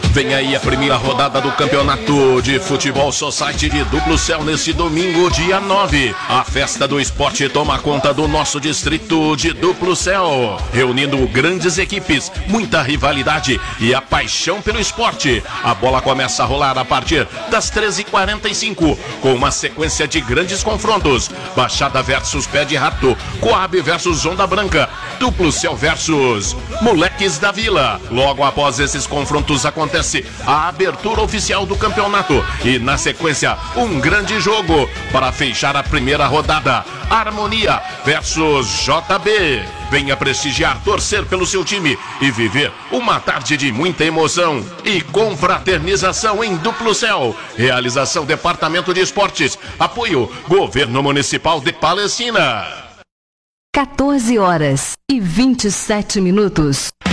Vem aí a primeira rodada do Campeonato de Futebol Society de Duplo Céu nesse domingo, dia 9. A festa do esporte toma conta do nosso distrito de Duplo Céu, reunindo grandes equipes, muita rivalidade e a paixão pelo esporte. A bola começa a rolar a partir das 13h45, com uma sequência de grandes confrontos: Baixada versus Pé de Rato, Coab versus Onda Branca, Duplo Céu versus Moleques da Vila. Logo após esses confrontos acontece a abertura oficial do campeonato e na sequência um grande jogo para fechar a primeira rodada: Harmonia versus JB. Venha prestigiar, torcer pelo seu time e viver uma tarde de muita emoção e confraternização em Duplo Céu. Realização Departamento de Esportes. Apoio Governo Municipal de Palestina. 14h27.